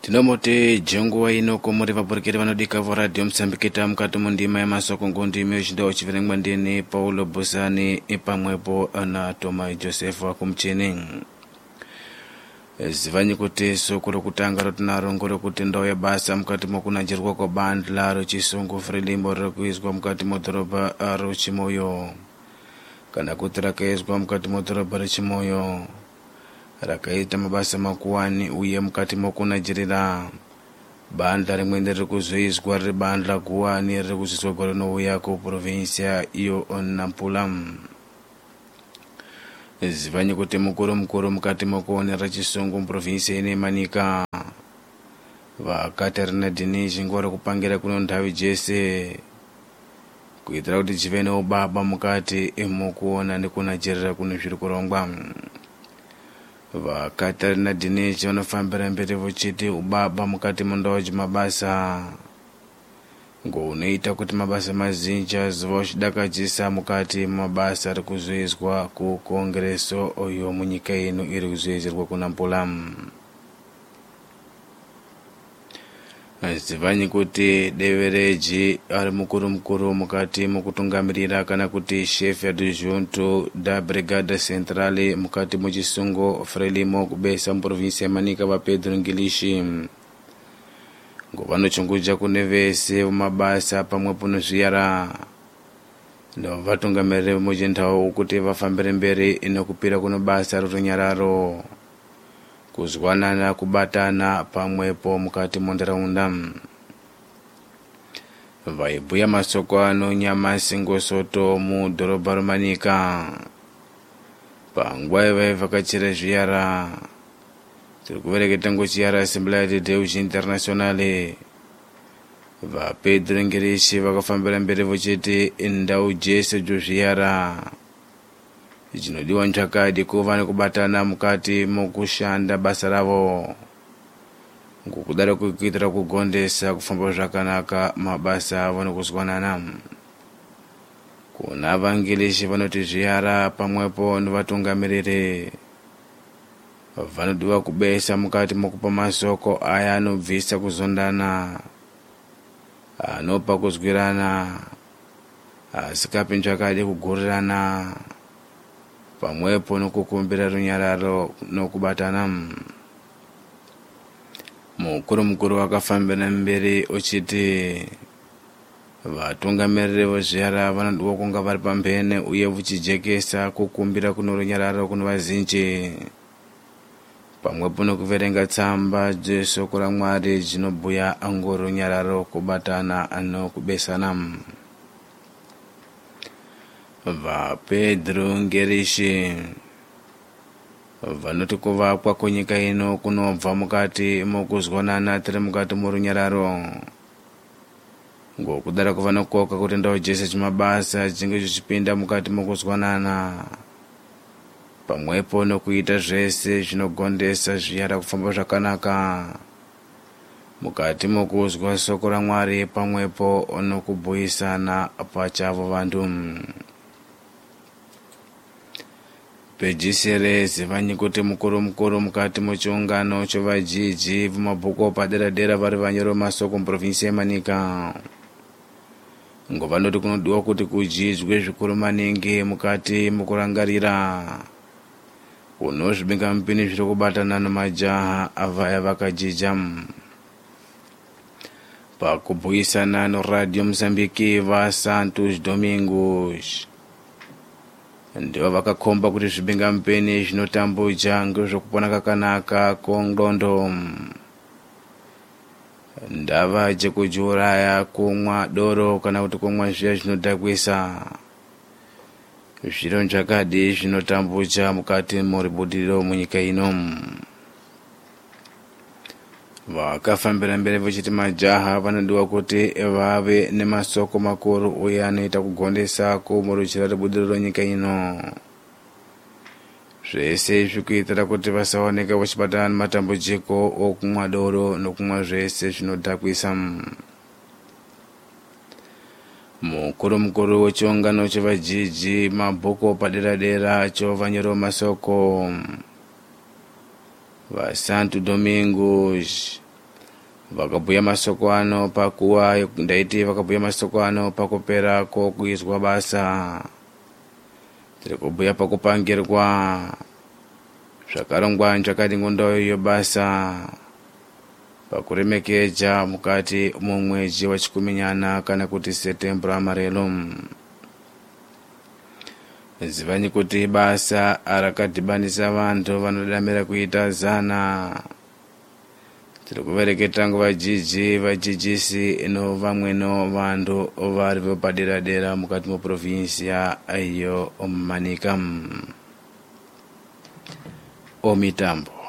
Tinomote jenguwa ino komuri vaburikiri vanodika vo radio Msambikita mukati mundima yemasoko ngondimi yechindawo chiverengwa ndini Paulo Busani pamwepo na Toma Joseph kumchini. Zivanyi kuti soko rokutanga rotinaro ngorekuti ndawo yabasa mukati mokunanjirwa kwa bandla rochisungu Frelimo rokuizwa mukati modhorobha rochimoyo kana kuti rakaizwa mukati modhorobha rochimoyo rakaita mabasa makuwani uye mukati mokunajirira bandla rimwene riri kuzoizwa riri bandla kuwani riri kuzoizwa gore nouya ku provincia iyo Nampula. Zivanyi kuti mukuru mukati mokuonera chisungu muprovincia ine Manika vakatarina Dinishi ngori kupangira kuno nthawi jese kuitira kuti chive neubaba mukati mokuona nekunajirira kuno zviri kurongwa. Vakatarina Dinishi vanofambira mberi vochiti ubaba mukati mundawo mabasa ngounoita kuti mabasa mazinji aziva chidakadzisa mukati mabasa ari kuzoizwa ku kongreso oyo munyika ino iri kuzoizirwa ku Nampula. Zivanyi kuti Devereji ari mukuru mukati mukutungamirira kana kuti chef adjunto da brigada centrale mukati muchisungo Frelimo kubesa muprovincia Manika va Pedro Ngilishi ngovanochinguja kune vese mabasa pamwepo nozviyara ndovavatungamirire muchintawo kuti vafambire mberi inokupira kuno basa roronyararo kuzwanana kubatana pamwepo mukati mondaraunda. Vaibhuya masoko ano Nyamasi Ngosoto mudhorobha roManika panguva yavaivhakachira zviyara tiri kuvereketa ngochiyara Assembleia de Deus Internationale va Pedro Ngirishi vakafambira mberi vochiti ndau jese jozviyara zvinodiwa nchakadi kuva nekubatana mukati mokushanda basa ravo ngokudaro kuitira kugondesa kufamba zvakanaka mabasa avo nekuzwanana. Kuna vangelishi vanoti zviyara pamwepo nevatungamiriri vanodiwa kubesa mukati mokupa masoko aya anobvisa kuzondana anopa kuzwirana asikapi nchakadi kugurirana pamwepo nokukumbira runyararo nokubatana. Mukuru wakafambira mberi ochiti vatungamiriri vozviyara vanodiwa kunga vari pambene uye vuchijekesa kukumbira kuno runyararo kuno vazhinji pamwepo nokuverenga tsamba dzesoko raMwari dzinobhuya angoro runyararo kubatana nokubesana. Va Pedro Ngirishi vanoti kuvakwa kwenyika ino kunobva mukati mokuzwanana tiri mukati morunyararo ngokudara kuvanokoka kuti ndawo jese chimabasa chinge chichipinda mukati mokuzwanana pamwepo nokuita zvese zvinogondesa zviyara kufamba zvakanaka mukati mokuzwa soko raMwari pamwepo nokubhuyisana pachavo vantu. Pejisere zivanyi kuti mukuru mukati mochiungano chovajiji vumabhuku padera vari vanyoro masoko muprovincia yeManika ngovanoti kunodiwa kuti kujidzwe zvikuru maningi mukati mokurangarira unozvibinga mupini zviri kubatana nemajaha avaya vakajija. Pakubhuyisana noradio Msambiki va Santos Domingos ndivo vakakomba kuti zvibinga mupini zvinotambuja ngezvekupona kakanaka kwendxondo ndava chekujiuraya kumwa doro kana kuti kumwa zviya zvinodhakwisa zviro zvakadi zvinotambuja mukati moribudiriro munyika ino. Vakafambira mberi vochiti majaha vanodiwa kuti vave nemasoko makuru uye anoita kugondesa kumuruchira ribudiriro nyika ino zvese zvikuitira kuti vasaoneka vachibatana nematambudziko okumwa doro nokumwa zvese zvinodhakwisa. Mukuru wechiungano chevajiji mabhuku padera chovanyoro masoko va Santo Domingos vakabhuya masoko ano pakuwa ndaiti vakabhuya masoko ano pakuperako kuizwa basa, tiri kubhuya pakupangirwa zvakarongwa nzvakati ngondo iyo basa pakuremekedza mukati mumwedzi wachikuminyana kana kuti September amarelo. Zivani kuti basa rakadhibanisa vantu vanodamira kuita zana. Tiri kuvereketa vadzidzisi ino vamweno vantu vari padera dera mukati muprovinsia iyo Manika. Omitambo.